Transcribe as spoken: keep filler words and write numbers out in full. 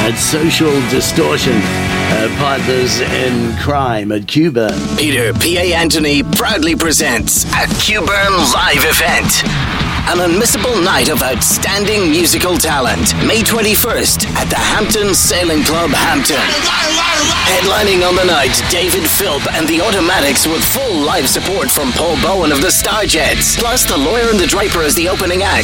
at Social Distortion, uh, partners in crime at Q-Burn. Peter P A. Anthony proudly presents a Q-Burn live event. An unmissable night of outstanding musical talent. May twenty-first at the Hampton Sailing Club, Hampton. Headlining on the night, David Philp and the Automatics with full live support from Paul Bowen of the Starjets. Plus The Lawyer and the Draper as the opening act.